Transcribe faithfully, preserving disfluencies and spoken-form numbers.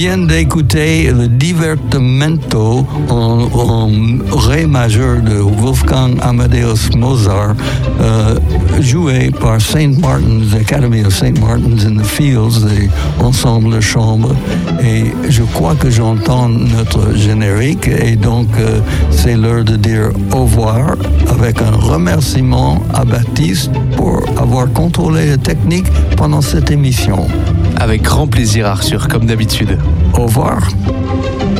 vient d'écouter le Divertimento en, en ré majeur de Wolfgang Amadeus Mozart, euh, joué par Saint Martin's, Academy of Saint Martin's in the Fields, l'ensemble de chambre. Et je crois que j'entends notre générique, et donc euh, c'est l'heure de dire au revoir, avec un remerciement à Baptiste pour avoir contrôlé la technique pendant cette émission. Avec grand plaisir, Arthur, comme d'habitude. Au revoir.